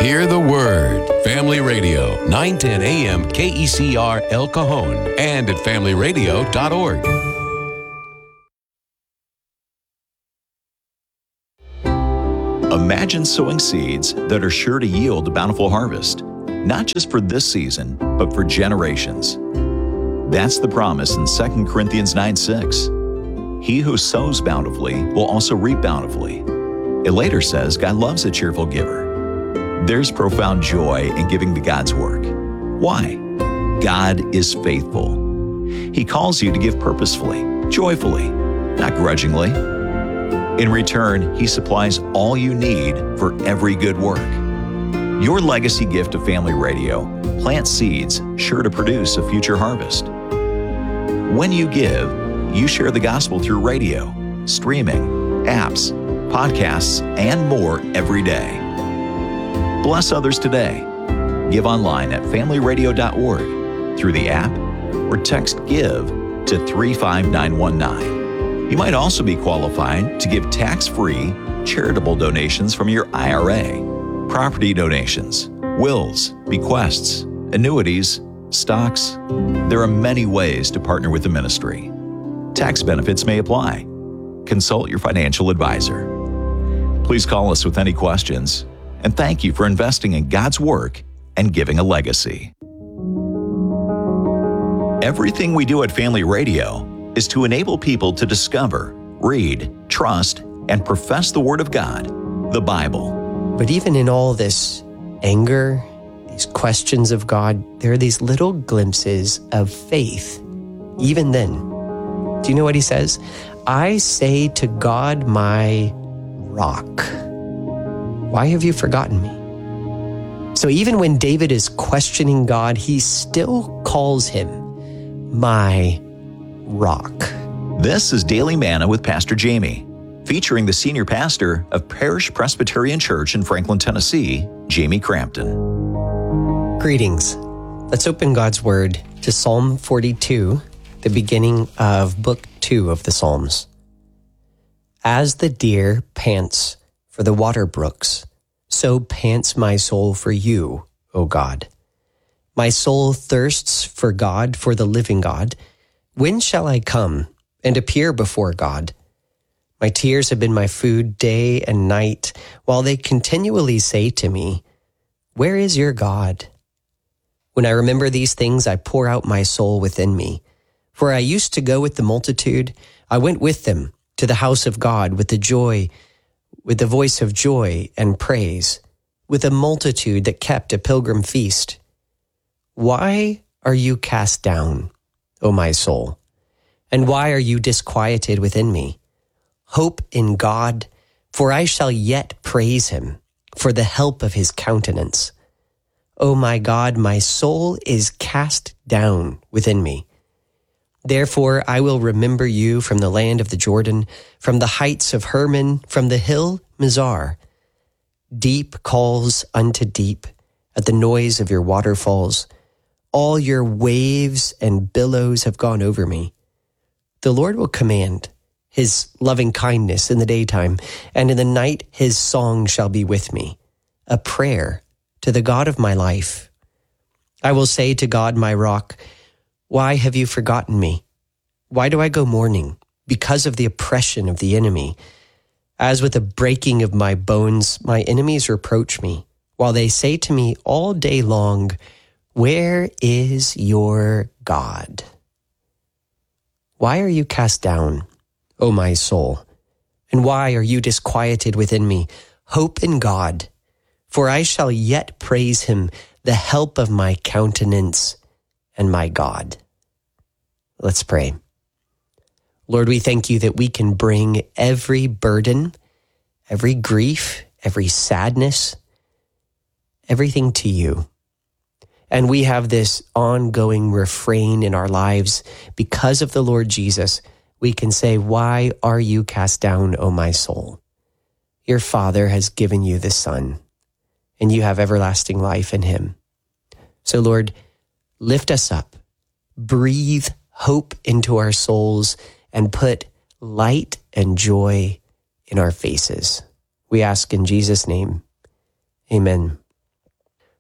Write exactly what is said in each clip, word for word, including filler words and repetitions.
Hear the word. Family Radio, nine ten A M K E C R El Cajon, and at family radio dot org. Imagine sowing seeds that are sure to yield a bountiful harvest, not just for this season, but for generations. That's the promise in Second Corinthians nine six. He who sows bountifully will also reap bountifully. It later says God loves a cheerful giver. There's profound joy in giving to God's work. Why? God is faithful. He calls you to give purposefully, joyfully, not grudgingly. In return, He supplies all you need for every good work. Your legacy gift of Family Radio plants seeds sure to produce a future harvest. When you give, you share the gospel through radio, streaming, apps, podcasts, and more every day. Bless others today. Give online at family radio dot org, through the app, or text GIVE to three five nine one nine. You might also be qualified to give tax-free charitable donations from your I R A, property donations, wills, bequests, annuities, stocks. There are many ways to partner with the ministry. Tax benefits may apply. Consult your financial advisor. Please call us with any questions, and thank you for investing in God's work and giving a legacy. Everything we do at Family Radio is to enable people to discover, read, trust, and profess the Word of God, the Bible. But even in all this anger, these questions of God, there are these little glimpses of faith. Even then, do you know what he says? I say to God, my rock, why have you forgotten me? So even when David is questioning God, he still calls him my rock. This is Daily Manna with Pastor Jamie, featuring the senior pastor of Parish Presbyterian Church in Franklin, Tennessee, Jamie Crampton. Greetings. Let's open God's Word to Psalm forty-two, the beginning of Book two of the Psalms. As the deer pants for the water brooks, so pants my soul for you, O God. My soul thirsts for God, for the living God. When shall I come and appear before God? My tears have been my food day and night, while they continually say to me, where is your God? When I remember these things, I pour out my soul within me. For I used to go with the multitude. I went with them to the house of God with the joy, with the voice of joy and praise, with a multitude that kept a pilgrim feast. Why are you cast down, O my soul? And why are you disquieted within me? Hope in God, for I shall yet praise him for the help of his countenance. O my God, my soul is cast down within me. Therefore I will remember you from the land of the Jordan, from the heights of Hermon, from the hill Mizar. Deep calls unto deep at the noise of your waterfalls. All your waves and billows have gone over me. The Lord will command his loving kindness in the daytime, and in the night his song shall be with me, a prayer to the God of my life. I will say to God, my rock, why have you forgotten me? Why do I go mourning? Because of the oppression of the enemy. As with the breaking of my bones, my enemies reproach me, while they say to me all day long, where is your God? Why are you cast down, O my soul? And why are you disquieted within me? Hope in God, for I shall yet praise him, the help of my countenance and my God. Let's pray. Lord, we thank you that we can bring every burden, every grief, every sadness, everything to you. And we have this ongoing refrain in our lives. Because of the Lord Jesus, we can say, why are you cast down, O my soul? Your Father has given you the Son, and you have everlasting life in him. So Lord, lift us up, breathe hope into our souls, and put light and joy in our faces. We ask in Jesus' name, amen.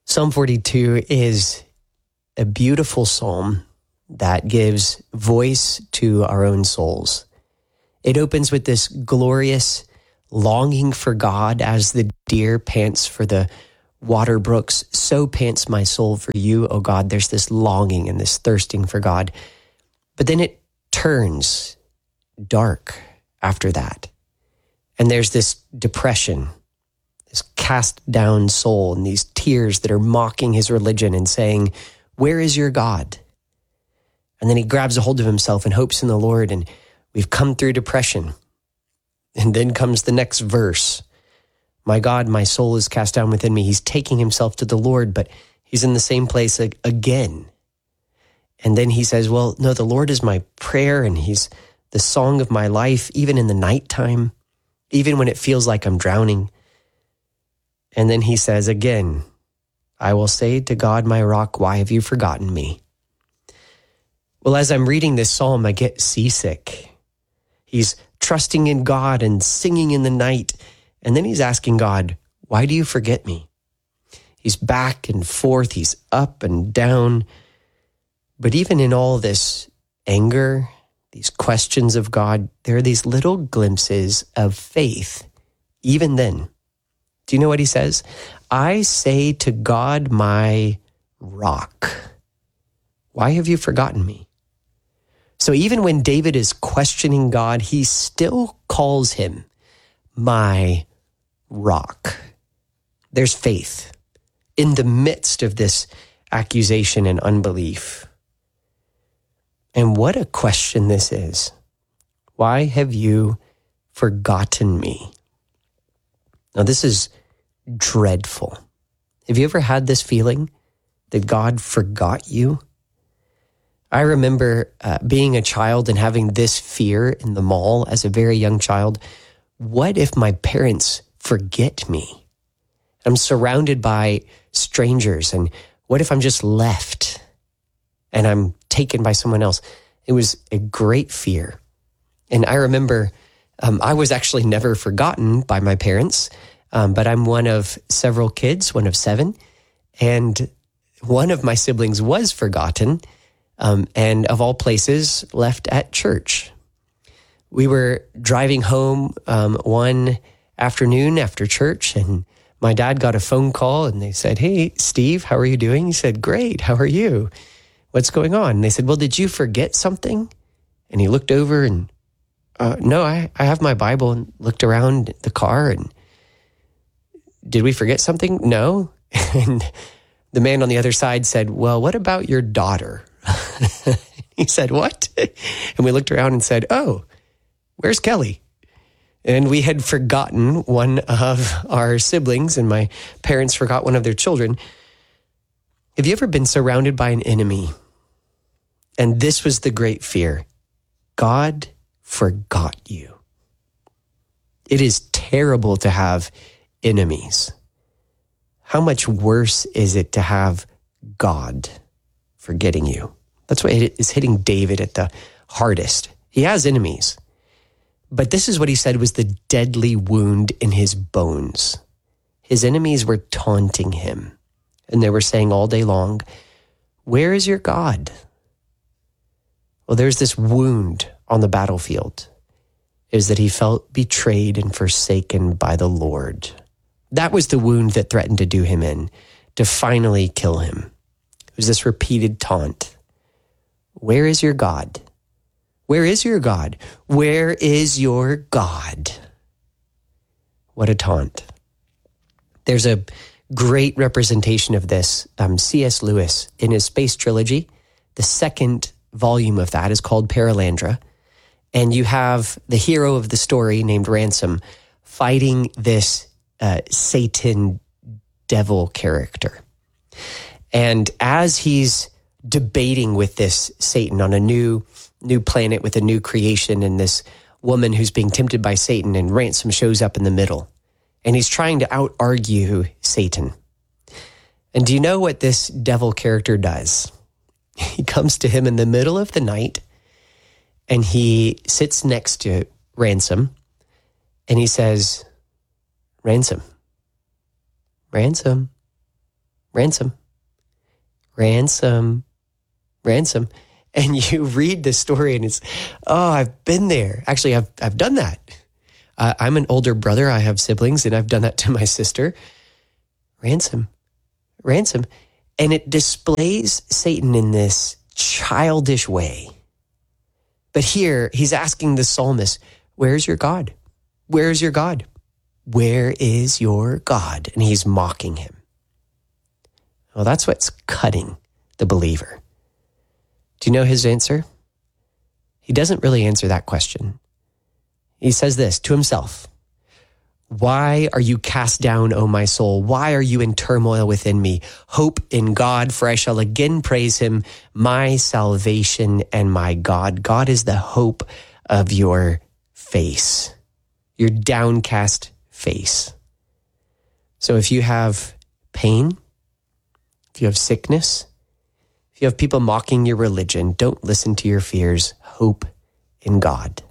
Psalm forty-two is a beautiful psalm that gives voice to our own souls. It opens with this glorious longing for God as the deer pants for the water brooks. So pants my soul for you, O God. There's this longing and this thirsting for God. But then it turns dark after that. And there's this depression, this cast down soul, and these tears that are mocking his religion and saying, where is your God? And then he grabs a hold of himself and hopes in the Lord, and we've come through depression. And then comes the next verse. My God, my soul is cast down within me. He's taking himself to the Lord, but he's in the same place again. And then he says, well, no, the Lord is my prayer, and he's the song of my life, even in the nighttime, even when it feels like I'm drowning. And then he says again, I will say to God, my rock, why have you forgotten me? Well, as I'm reading this psalm, I get seasick. He's trusting in God and singing in the night. And then he's asking God, why do you forget me? He's back and forth. He's up and down. But even in all this anger, these questions of God, there are these little glimpses of faith. Even then, do you know what he says? I say to God, my rock, why have you forgotten me? So even when David is questioning God, he still calls him my rock. There's faith in the midst of this accusation and unbelief. And what a question this is. Why have you forgotten me? Now, this is dreadful. Have you ever had this feeling that God forgot you? I remember uh, being a child and having this fear in the mall as a very young child. What if my parents forget me? I'm surrounded by strangers, and what if I'm just left and I'm taken by someone else? It was a great fear. And I remember um, I was actually never forgotten by my parents, um, but I'm one of several kids, one of seven, and one of my siblings was forgotten, um, and of all places, left at church. We were driving home um, one afternoon after church, and my dad got a phone call, and they said, hey, Steve, how are you doing? He said, great, how are you? What's going on? And they said, well, did you forget something? And he looked over and, uh, no, I, I have my Bible, and looked around the car, and did we forget something? No. And the man on the other side said, well, what about your daughter? He said, what? And we looked around and said, oh, where's Kelly? And we had forgotten one of our siblings, and my parents forgot one of their children. Have you ever been surrounded by an enemy? And this was the great fear. God forgot you. It is terrible to have enemies. How much worse is it to have God forgetting you? That's what is hitting David at the hardest. He has enemies. But this is what he said was the deadly wound in his bones. His enemies were taunting him, and they were saying all day long, where is your God? Well, there's this wound on the battlefield, is that he felt betrayed and forsaken by the Lord. That was the wound that threatened to do him in, to finally kill him. It was this repeated taunt. Where is your God? Where is your God? Where is your God? What a taunt. There's a great representation of this. Um, C S Lewis, in his Space Trilogy, the second volume of that is called Paralandra. And you have the hero of the story named Ransom fighting this uh, Satan devil character. And as he's debating with this Satan on a new new planet with a new creation, and this woman who's being tempted by Satan, and Ransom shows up in the middle, and he's trying to out-argue Satan. And do you know what this devil character does? He comes to him in the middle of the night, and he sits next to Ransom, and he says, Ransom, Ransom, ransom, ransom, ransom. And you read the story and it's, oh, I've been there. Actually, I've I've done that. Uh, I'm an older brother. I have siblings, and I've done that to my sister. Ransom, ransom. And it displays Satan in this childish way. But here, he's asking the psalmist, where's your God? Where's your God? Where is your God? And he's mocking him. Well, that's what's cutting the believer. Do you know his answer? He doesn't really answer that question. He says this to himself. Why are you cast down, O my soul? Why are you in turmoil within me? Hope in God, for I shall again praise him, my salvation and my God. God is the hope of your face, your downcast face. So if you have pain, if you have sickness, if you have people mocking your religion, don't listen to your fears. Hope in God.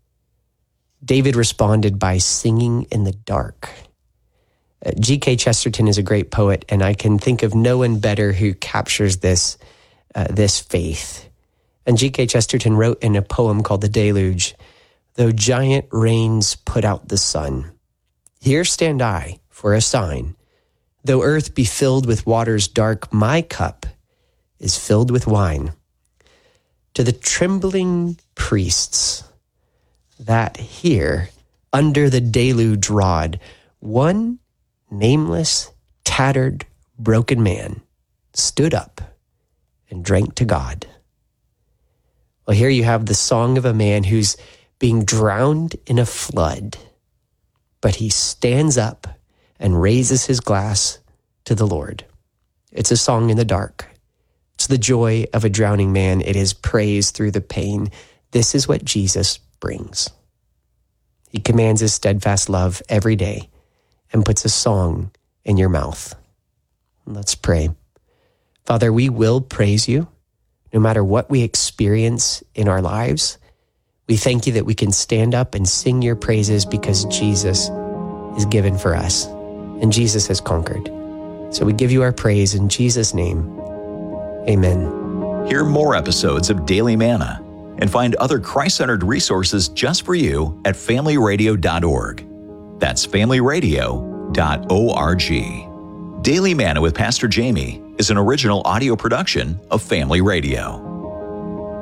David responded by singing in the dark. Uh, G K Chesterton is a great poet, and I can think of no one better who captures this, uh, this faith. And G K Chesterton wrote in a poem called The Deluge, though giant rains put out the sun, here stand I for a sign. Though earth be filled with waters dark, my cup is filled with wine. To the trembling priests that here, under the deluge rod, one nameless, tattered, broken man stood up and drank to God. Well, here you have the song of a man who's being drowned in a flood, but he stands up and raises his glass to the Lord. It's a song in the dark. It's the joy of a drowning man. It is praise through the pain. This is what Jesus brings. He commands his steadfast love every day and puts a song in your mouth. Let's pray. Father, we will praise you no matter what we experience in our lives. We thank you that we can stand up and sing your praises because Jesus is given for us and Jesus has conquered. So we give you our praise in Jesus' name. Amen. Hear more episodes of Daily Manna and find other Christ-centered resources just for you at family radio dot org. That's family radio dot org. Daily Manna with Pastor Jamie is an original audio production of Family Radio.